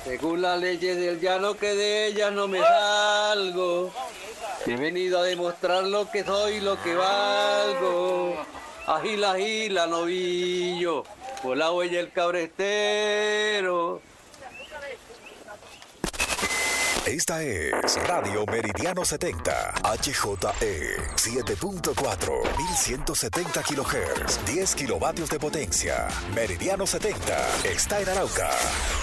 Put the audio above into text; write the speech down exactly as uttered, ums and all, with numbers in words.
Según las leyes del llano que de ellas no me salgo. He venido a demostrar lo que soy, lo que valgo. Agila, agila, novillo, por la huella el cabrestero. Esta es Radio Meridiano setenta, H J E siete punto cuatro, mil ciento setenta kilohertz, diez kilovatios de potencia. Meridiano setenta está en Arauca.